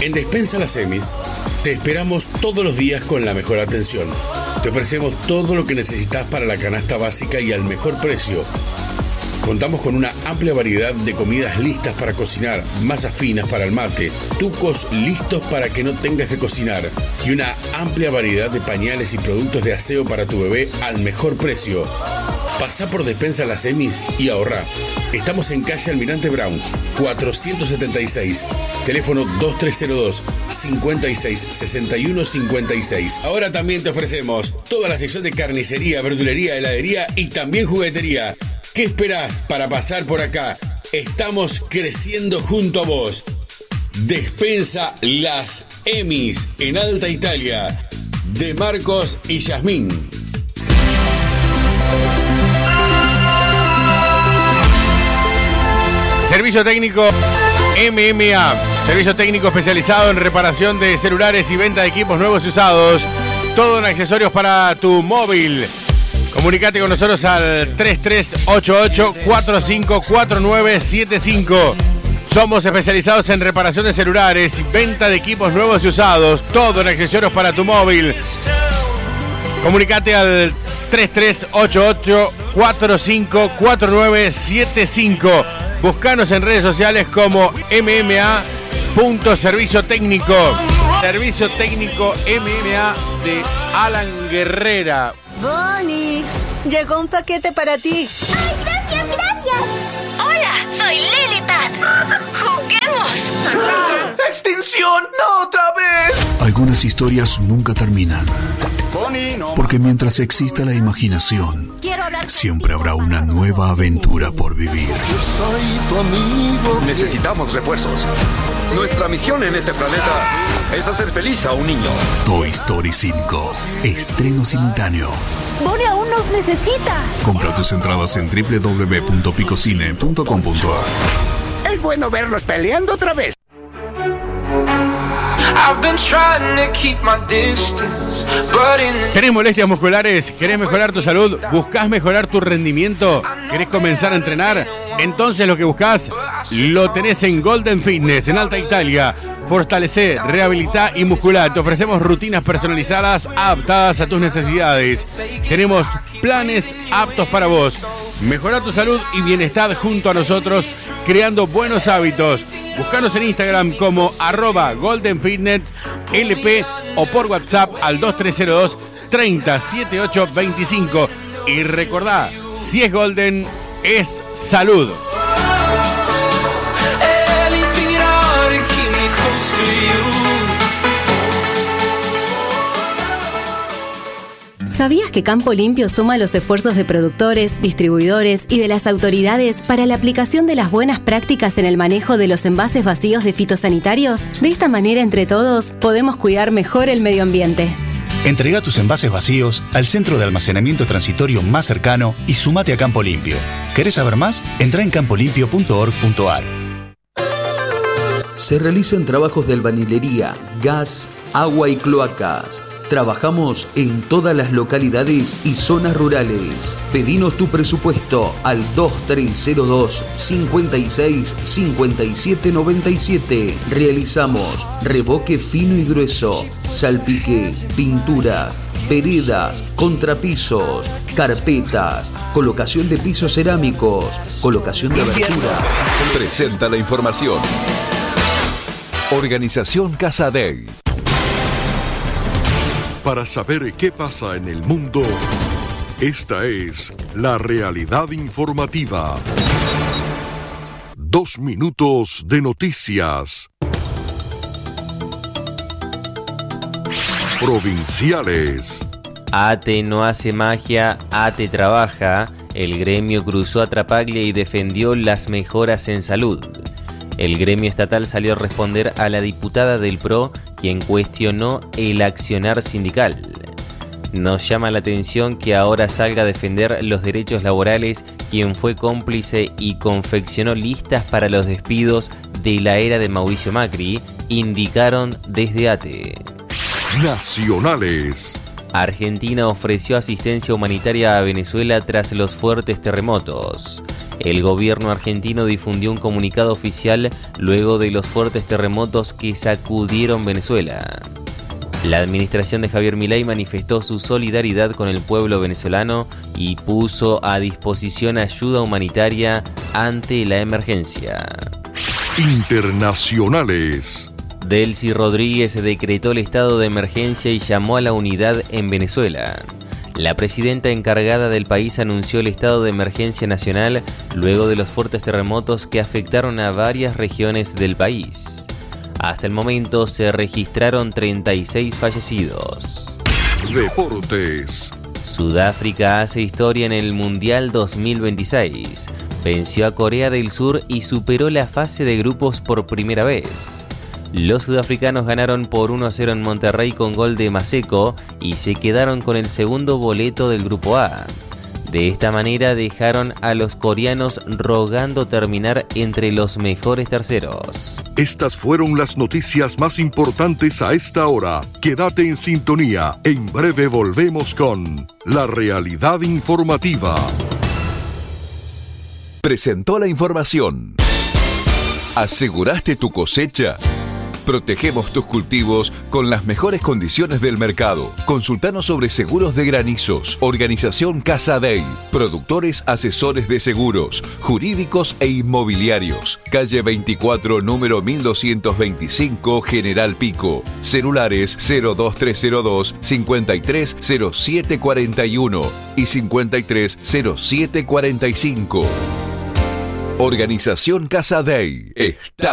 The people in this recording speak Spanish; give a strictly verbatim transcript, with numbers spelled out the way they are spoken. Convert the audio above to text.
En Despensa Las Emis te esperamos todos los días con la mejor atención. Te ofrecemos todo lo que necesitas para la canasta básica y al mejor precio. Contamos con una amplia variedad de comidas listas para cocinar, masas finas para el mate, tucos listos para que no tengas que cocinar y una amplia variedad de pañales y productos de aseo para tu bebé al mejor precio. Pasá por Despensa Las Emis y ahorrá. Estamos en calle Almirante Brown, cuatrocientos setenta y seis, teléfono dos tres cero dos, cinco seis, seis uno cinco seis. Ahora también te ofrecemos toda la sección de carnicería, verdulería, heladería y también juguetería. ¿Qué esperás para pasar por acá? Estamos creciendo junto a vos. Despensa Las Emis en Alta Italia, de Marcos y Yasmín. Servicio técnico M M A, servicio técnico especializado en reparación de celulares y venta de equipos nuevos y usados. Todo en accesorios para tu móvil. Comunicate con nosotros al tres tres ocho ocho, cuatro cinco cuatro nueve siete cinco. Somos especializados en reparación de celulares y venta de equipos nuevos y usados. Todo en accesorios para tu móvil. Comunicate al tres tres ocho ocho, cuatro cinco cuatro nueve siete cinco. Búscanos en redes sociales como M M A punto servicio técnico. Servicio técnico M M A de Alan Guerrera. Bonnie, llegó un paquete para ti. ¡Ay, gracias, gracias! Hola, soy Lilipad. ¡Juguemos! ¡Extinción! ¡No otra vez! Algunas historias nunca terminan. Porque mientras exista la imaginación, siempre habrá una nueva aventura por vivir. Soy tu amigo. Necesitamos refuerzos. Nuestra misión en este planeta es hacer feliz a un niño. Toy Story cinco. Estreno simultáneo. Bonnie aún nos necesita. Compra tus entradas en doble u doble u doble u punto picocine punto com punto a r. Es bueno verlos peleando otra vez. ¿Tenés molestias musculares? ¿Querés mejorar tu salud? ¿Buscás mejorar tu rendimiento? ¿Querés comenzar a entrenar? Entonces lo que buscás lo tenés en Golden Fitness, en Alta Italia. Fortalecé, rehabilitá y musculá. Te ofrecemos rutinas personalizadas adaptadas a tus necesidades. Tenemos planes aptos para vos. Mejora tu salud y bienestar junto a nosotros, creando buenos hábitos. Búscanos en Instagram como arroba Golden Fitness L P o por WhatsApp al dos tres cero dos, treinta, setenta y ocho veinticinco. Y recordá, si es Golden, es salud. ¿Sabías que Campo Limpio suma los esfuerzos de productores, distribuidores y de las autoridades para la aplicación de las buenas prácticas en el manejo de los envases vacíos de fitosanitarios? De esta manera, entre todos, podemos cuidar mejor el medio ambiente. Entrega tus envases vacíos al centro de almacenamiento transitorio más cercano y sumate a Campo Limpio. ¿Querés saber más? Entra en campo limpio punto org punto a r. Se realizan trabajos de albañilería, gas, agua y cloacas. Trabajamos en todas las localidades y zonas rurales. Pedinos tu presupuesto al dos tres cero dos, cinco seis, cinco siete nueve siete. Realizamos revoque fino y grueso, salpique, pintura, veredas, contrapisos, carpetas, colocación de pisos cerámicos, colocación de abertura. Presenta la información. Organización Casa Dei. Para saber qué pasa en el mundo, esta es la realidad informativa. Dos minutos de noticias. Provinciales. ATE no hace magia, ATE trabaja. El gremio cruzó a Trapaglia y defendió las mejoras en salud. El gremio estatal salió a responder a la diputada del P R O, quien cuestionó el accionar sindical. Nos llama la atención que ahora salga a defender los derechos laborales quien fue cómplice y confeccionó listas para los despidos de la era de Mauricio Macri, indicaron desde ATE. Nacionales. Argentina ofreció asistencia humanitaria a Venezuela tras los fuertes terremotos. El gobierno argentino difundió un comunicado oficial luego de los fuertes terremotos que sacudieron Venezuela. La administración de Javier Milei manifestó su solidaridad con el pueblo venezolano y puso a disposición ayuda humanitaria ante la emergencia. Internacionales. Delcy Rodríguez decretó el estado de emergencia y llamó a la unidad en Venezuela. La presidenta encargada del país anunció el estado de emergencia nacional luego de los fuertes terremotos que afectaron a varias regiones del país. Hasta el momento se registraron treinta y seis fallecidos. Deportes. Sudáfrica hace historia en el Mundial dos mil veintiséis. Venció a Corea del Sur y superó la fase de grupos por primera vez. Los sudafricanos ganaron por uno a cero en Monterrey con gol de Maseko y se quedaron con el segundo boleto del Grupo A. De esta manera dejaron a los coreanos rogando terminar entre los mejores terceros. Estas fueron las noticias más importantes a esta hora. Quédate en sintonía. En breve volvemos con La Realidad Informativa. Presentó la información. ¿Aseguraste tu cosecha? Protegemos tus cultivos con las mejores condiciones del mercado. Consultanos sobre seguros de granizos. Organización Casa Day. Productores asesores de seguros, jurídicos e inmobiliarios. Calle veinticuatro, número mil doscientos veinticinco, General Pico. Celulares cero dos tres cero dos, cincuenta y tres cero siete cuarenta y uno y cincuenta y tres cero siete cuarenta y cinco. Organización Casa Day. Está